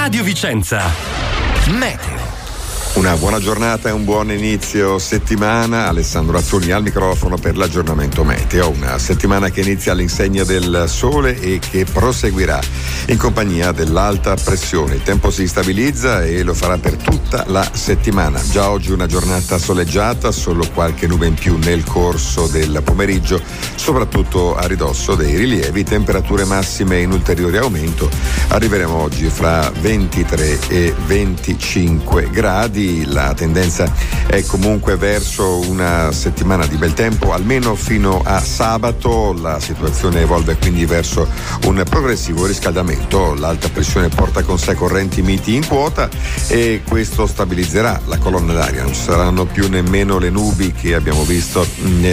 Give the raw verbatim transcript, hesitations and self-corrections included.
Radio Vicenza. Meteo. Una buona giornata e un buon inizio settimana. Alessandro Azzoni al microfono per l'aggiornamento meteo. Una settimana che inizia all'insegna del sole e che proseguirà in compagnia dell'alta pressione. Il tempo si stabilizza e lo farà per tutta la settimana. Già oggi una giornata soleggiata, solo qualche nube in più nel corso del pomeriggio, soprattutto a ridosso dei rilievi. Temperature massime in ulteriore aumento. Arriveremo oggi fra ventitré e venticinque gradi. La tendenza è comunque verso una settimana di bel tempo, almeno fino a sabato. La situazione evolve quindi verso un progressivo riscaldamento. L'alta pressione porta con sé correnti miti in quota e questo stabilizzerà la colonna d'aria. Non ci saranno più nemmeno le nubi che abbiamo visto